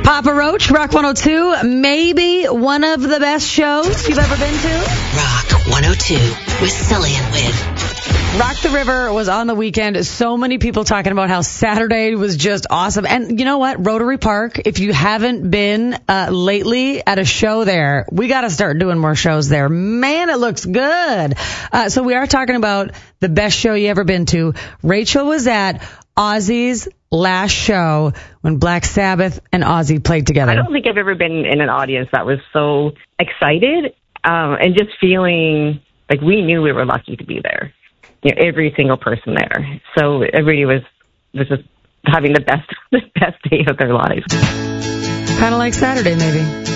Papa Roach, Rock 102, maybe one of the best shows you've ever been to. Rock 102 with Sully and Win. Rock the River was on the weekend. So many people talking about how Saturday was just awesome. And you know what? Rotary Park, if you haven't been lately at a show there, we got to start doing more shows there. Man, it looks good. So we are talking about the best show you ever been to. Rachel was at Ozzy's last show when Black Sabbath and Ozzy played together. I don't think I've ever been in an audience that was so excited and just feeling like we knew we were lucky to be there. You know, every single person there. So everybody was just having the best day of their lives. Kind of like Saturday, maybe.